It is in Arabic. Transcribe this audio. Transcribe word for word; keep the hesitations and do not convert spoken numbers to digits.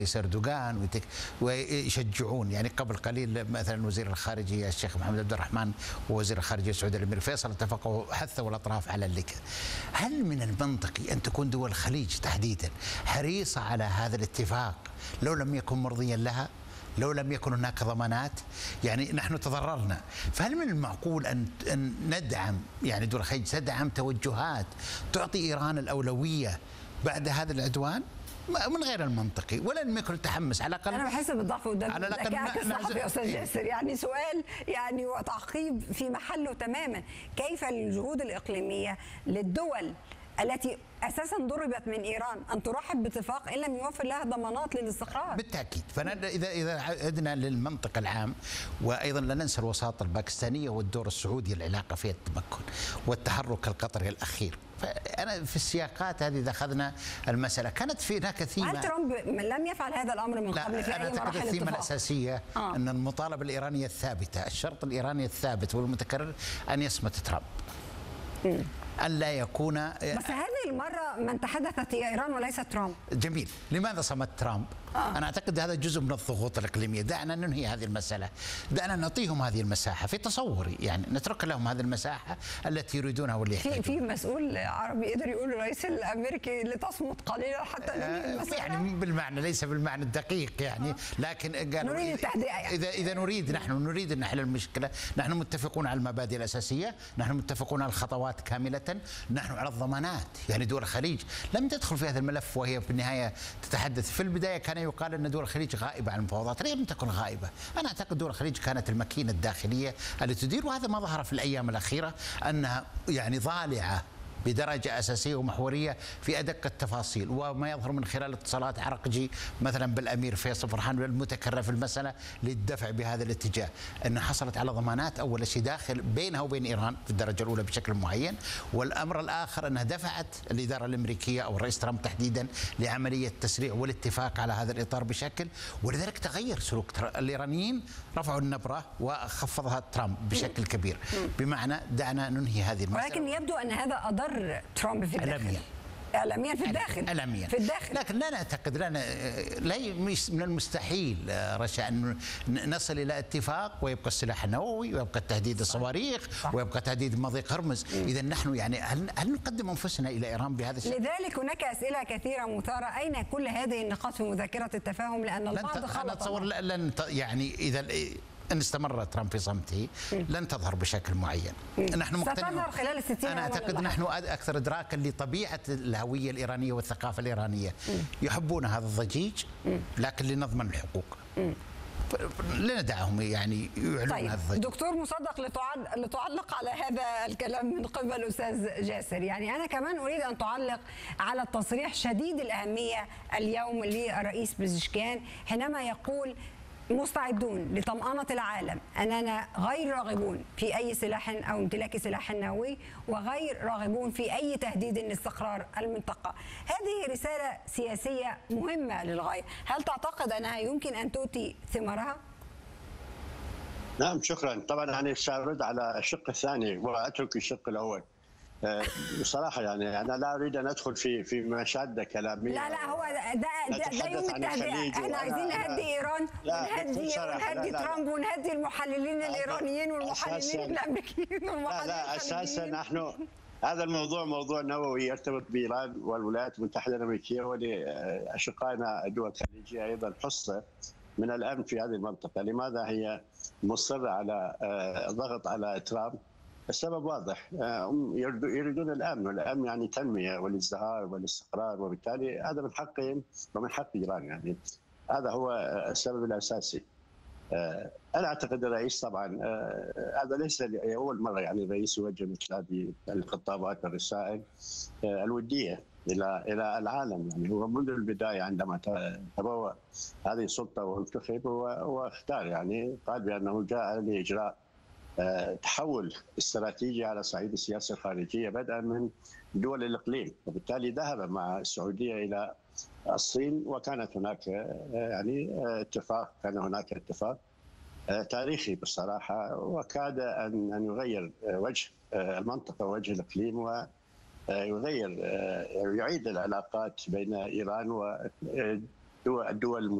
اردوغان ويشجعون. يعني قبل قليل مثلا وزير الخارجيه الشيخ محمد عبد الرحمن ووزير الخارجيه السعودي الامير فيصل اتفقوا حثوا الاطراف على اللقاء. هل من المنطقي ان تكون دول الخليج تحديدا حريصه على هذا الاتفاق لو لم يكن مرضيا لها؟ لو لم يكن هناك ضمانات؟ يعني نحن تضررنا، فهل من المعقول ان ان ندعم يعني دول الخليج تدعم توجهات تعطي ايران الاولويه بعد هذا العدوان؟ من غير المنطقي ولا لم يكن التحمس على الاقل. انا بحس بالضعف قدام ذكائك الصحفي يا استاذ جاسر. يعني سؤال يعني وتعقيب في محله تماما. كيف الجهود الاقليميه للدول التي اساسا ضربت من ايران ان ترحب باتفاق ان لم يوفر لها ضمانات للاستقرار؟ بالتاكيد. فاذا اذا عدنا للمنطق العام، وايضا لا ننسى الوساطه الباكستانيه والدور السعودي العلاقه فيها التمكن والتحرك القطري الاخير. فانا في السياقات هذه اذا اخذنا المساله كانت في هناك ثيمه. هل ترامب لم يفعل هذا الامر من قبل في اي مراحل الثيمه الاساسيه آه. ان المطالبه الايرانيه الثابته، الشرط الايراني الثابت والمتكرر ان يصمت ترامب. م. ألا يكون. بس هذه المرة من تحدثت هي إيران وليس ترامب. جميل. لماذا صمت ترامب؟ آه. أنا أعتقد هذا جزء من الضغوط الإقليمية. دعنا ننهي هذه المسألة، دعنا نعطيهم هذه المساحة في تصوري، يعني نترك لهم هذه المساحة التي يريدونها واللي يحتاجونها. في في مسؤول عربي قدر يقول للرئيس الأمريكي لتصمت قليلا حتى ننهي المسألة. يعني بالمعنى ليس بالمعنى الدقيق يعني آه. لكن قالوا نريد التهدئة يعني. إذا إذا نريد نحن نريد أن نحل المشكلة، نحن متفقون على المبادئ الأساسية، نحن متفقون على الخطوات كاملة، نحن على الضمانات. يعني دول الخليج لم تدخل في هذا الملف وهي في النهاية تتحدث. في البداية كان يقال أن دول الخليج غائبة عن المفاوضات، لم تكن غائبة. أنا أعتقد دول الخليج كانت الماكينة الداخلية التي تدير، وهذا ما ظهر في الأيام الأخيرة أنها يعني ضالعة بدرجة أساسية ومحورية في أدق التفاصيل، وما يظهر من خلال اتصالات عرقجي مثلا بالأمير فيصل فرحان المتكرر في المسألة للدفع بهذا الاتجاه، أن حصلت على ضمانات أول شيء داخل بينها وبين إيران في الدرجة الأولى بشكل معين، والأمر الآخر أنها دفعت الإدارة الأمريكية أو الرئيس ترامب تحديدا لعملية التسريع والاتفاق على هذا الإطار بشكل، ولذلك تغير سلوك الإيرانيين، رفعوا النبرة وخفضها ترامب بشكل كبير، بمعنى دعنا ننهي هذه المسألة. ولكن يبدو أن هذا أضر ترامب في الداخل. إعلاميا إعلاميا في الداخل. إعلاميا في الداخل. لكن لا نعتقد، لا لا من المستحيل رشا أن نصل إلى اتفاق ويبقى السلاح النووي ويبقى التهديد الصواريخ ويبقى تهديد مضيق هرمز. إذا نحن يعني هل, هل نقدم أنفسنا إلى إيران بهذا الشكل؟ لذلك هناك أسئلة كثيرة مثارة، أين كل هذه النقاط في مذكرة التفاهم؟ لأن البعض خلط. أنا أتصور لن يعني إذا إن استمر ترامب في صمته لن تظهر بشكل معين. نحن مقتنعون ستظهر خلال الستين. أنا أعتقد نحن أكثر إدراكا لطبيعة الهوية الإيرانية والثقافة الإيرانية. يحبون هذا الضجيج لكن لنضمن الحقوق. لا ندعهم يعني يعلنون طيب. هذا الضجيج. دكتور مصدق، لتعلق على هذا الكلام من قبل أستاذ جاسر، يعني أنا كمان أريد أن تعلق على التصريح شديد الأهمية اليوم للرئيس بزشكيان حينما يقول مستعدون لطمأنة العالم أننا غير راغبون في أي سلاح أو امتلاك سلاح نووي وغير راغبون في أي تهديد لاستقرار المنطقة. هذه رسالة سياسية مهمة للغاية، هل تعتقد أنها يمكن أن تؤتي ثمارها؟ نعم شكرا. طبعا أنا سأرد على الشق الثاني وأترك الشق الأول. بصراحة يعني أنا لا أريد أن أدخل في في مشادة كلامية. لا لا هو ده ده, ده يوم التهدئة، احنا عايزين نهدي إيران ونهدي ونهدي ترامب ونهدي المحللين الإيرانيين والمحللين الأمريكيين والمحللين. لا لا أساسا نحن هذا الموضوع موضوع نووي يرتبط بإيران والولايات المتحدة الأمريكية ولأشقائنا الدول الخليجية أيضا حصة من الأمن في هذه المنطقة. لماذا هي مصرة على الضغط على ترامب؟ السبب واضح، هم يريدون الامن، والامن يعني تنميه والازدهار والاستقرار، وبالتالي هذا من حقهم ومن حق ايران. يعني هذا هو السبب الاساسي. انا اعتقد الرئيس طبعا هذا ليس اول مره يعني الرئيس يوجه مثل هذه الخطابات والرسائل الوديه الى الى العالم. يعني هو منذ البدايه عندما تبوأ هذه السلطه وانتخب هو اختار، يعني قال بانه جاء لاجراء تحول استراتيجي على صعيد السياسه الخارجيه بدءا من دول الاقليم، وبالتالي ذهب مع السعوديه الى الصين، وكانت هناك يعني اتفاق، كان هناك اتفاق تاريخي بالصراحه، وكاد ان ان يغير وجه المنطقه ووجه الاقليم، ويغير يعيد العلاقات بين ايران الدول